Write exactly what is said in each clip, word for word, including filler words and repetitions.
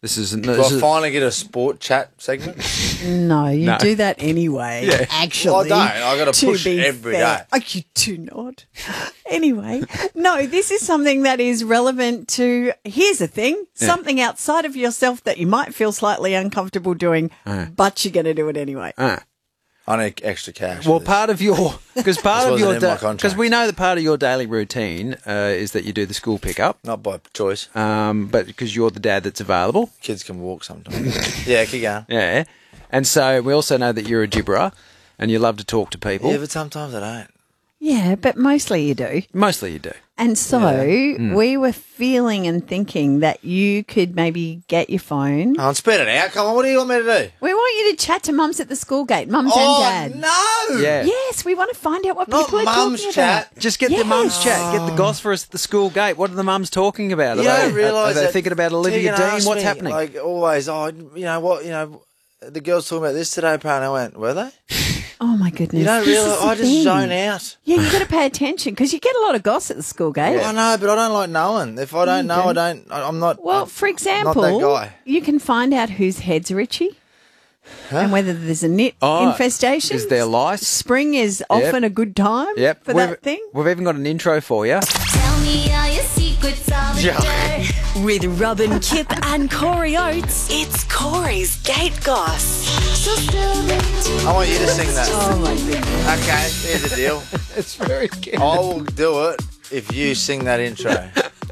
This is. Do This I is finally get a sport chat segment? No, you No. do that anyway. Yeah. Actually, Well, I don't. I got to push be every fair. day. Oh, you do not. Anyway, no, this is something that is relevant to. Here's the thing: Yeah. something outside of yourself that you might feel slightly uncomfortable doing, but you're going to do it anyway. uh, I need extra cash. well, for this. part of your because part This of your wasn't in my because contract. we know that part of your daily routine uh, is that you do the school pickup, Not by choice. um, but because you're the dad that's available. Kids can walk sometimes. Yeah, keep going. Yeah, and so we also know that you're a gibberer and you love to talk to people. Yeah, but sometimes I don't. Yeah, but mostly you do. Mostly you do. And so Hmm. we were feeling and thinking that you could maybe get your phone. Oh, spit it out. Come on, what do you want me to do? We want you to chat to mums at the school gate, mums Oh, and dad. no! Yeah. Yes, we want to find out what Not people are mum's talking chat. about. Just get the Yes. mums chat. Get the goss for us at the school gate. What are the mums talking about? Are You don't they, realise are they that thinking about Olivia Tegan Dean? asked What's me, happening? Like, always, oh, you know what, you know, the girls talking about this today, apparently. I went, were they? Oh my goodness! You don't This is realise, the I just thing. zone out. Yeah, you got to pay attention because you get a lot of goss at the school gate. I know, but I don't like knowing. If I don't You know, do. I don't, I- I'm not. Well, I'm for example, not that guy. you can find out whose heads are itchy and whether there's a nit Oh, infestation. is there lice? Spring is often a good time Yep. for we've, that thing. We've even got an intro for you. Tell me all your secrets of the day. With Robin, Kip and Corey Oates, it's Corey's Gate Goss. So still wait I want you to sing that. Oh my goodness! Okay, here's the deal. It's very cute. I will do it if you sing that intro.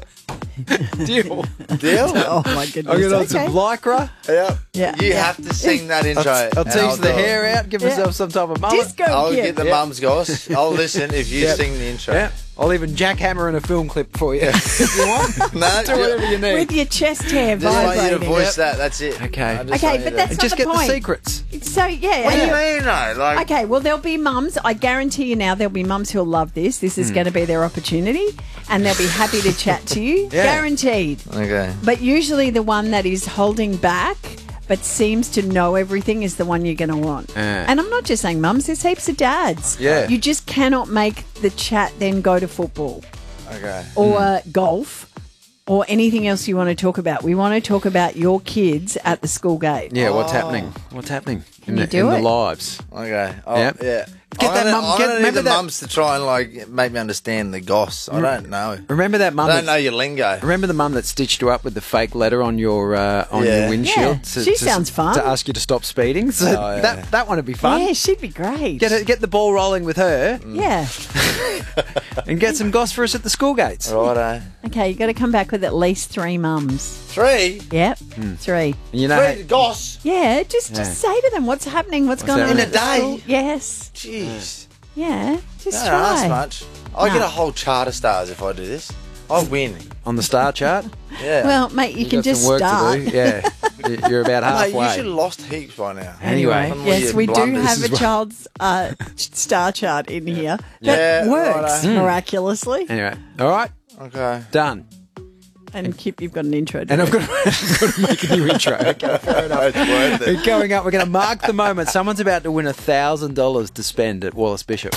Deal. Deal? Oh my goodness! I'll get on Okay. some lycra. Yeah. Yeah. You Yeah. have to sing that intro. I'll, I'll and tease the do it. hair out. Give Yeah. myself some type of mullet. Disco I'll Kip. get the Yep. mum's goss. I'll listen if you Yep. sing the intro. Yeah. I'll even jackhammer in a film clip for you if you want. No, Do whatever you need. with your chest hair just want you to vibrating. voice that. That's it. Okay. I just Okay, want you but to- that's And not just the get the point. secrets. So yeah, What do and you you- mean, though? Like, Okay, well, there'll be mums. I guarantee you now there'll be mums who'll love this. This is going to be their opportunity and they'll be happy to chat to you. Yeah. Guaranteed. okay. But usually the one that is holding back but seems to know everything is the one you're going to want. Uh. And I'm not just saying mums, there's heaps of dads. Yeah. You just cannot make the chat then go to football Okay. or golf or anything else you want to talk about. We want to talk about your kids at the school gate. Yeah, what's happening? What's happening in, you the, do in it? the lives? Okay. Oh, Yep. Yeah. Get I'm that gonna, mum- I'm get- gonna need remember the that- mums to try and like make me understand the goss. I don't know. Remember that mum? I don't that- know your lingo. Remember the mum that stitched you up with the fake letter on your uh, on Yeah. your windshield? Yeah, she sounds fun. To ask you to stop speeding. So Oh, yeah. that that one would be fun. Yeah, she'd be great. Get it, get the ball rolling with her Yeah. and get some goss for us at the school gates. Righto. Okay, you got to come back with at least three mums. Three. Yep, three. And you know, Three goss. Yeah, just Yeah. just say to them what's happening, what's, going on happening? at In a the day? school. Yes, Jeez. yeah, just Don't ask try. much. I No. get a whole chart of stars if I do this. I win. on the star chart, Yeah. Well, mate, you, you can got just some work start. to do. Yeah, You- you're about Mate, halfway. you should have lost heaps by now. Anyway. From all yes, your we do blunders have a as well. child's uh, star chart in here Yeah, that works righto. Hmm. miraculously. Anyway, all right, Okay. done. And Kip, you've got an intro. To And do. I've got, I've got to make a new intro. Okay, fair enough. It's worth it. And Coming up, we're going to mark the moment. Someone's about to win a thousand dollars to spend at Wallace Bishop.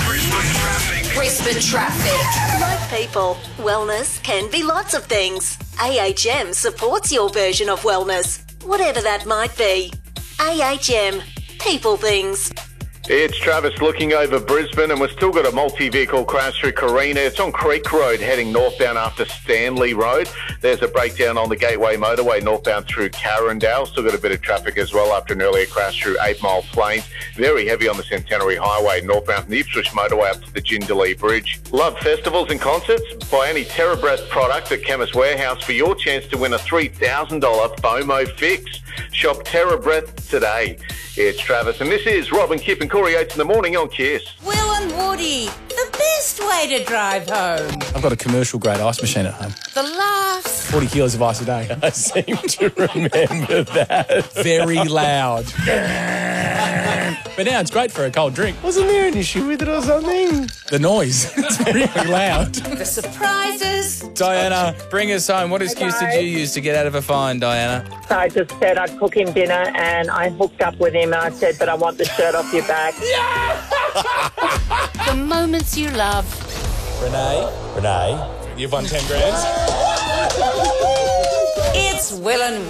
Brisbane traffic. Like people, wellness can be lots of things. A H M supports your version of wellness, whatever that might be. A H M, people things. It's Travis looking over Brisbane, and we've still got a multi-vehicle crash through Carina. It's on Creek Road heading northbound after Stanley Road. There's a breakdown on the Gateway Motorway northbound through Carindale. Still got a bit of traffic as well after an earlier crash through Eight Mile Plains. Very heavy on the Centenary Highway northbound from the Ipswich Motorway up to the Jindalee Bridge. Love festivals and concerts? Buy any Terra Breath product at Chemist Warehouse for your chance to win a three thousand dollars FOMO fix. Shop Terra Breath today. It's Travis, and this is Robin, Kip and Corey Oates in the morning on Kiss. Will and Woody, the best way to drive home. I've got a commercial grade ice machine at home. The laughs. forty kilos of ice a day. I seem to remember that. Very loud. But now it's great for a cold drink. Wasn't there an issue with it or something? The noise. It's really loud. The surprises. Diana, bring us home. What excuse did you use to get out of a fine, Diana? So I just said I'd cook him dinner and I hooked up with him and I said, but I want the shirt off your back. The moments you love. Renee? Renee? You've won ten grand? It's Will and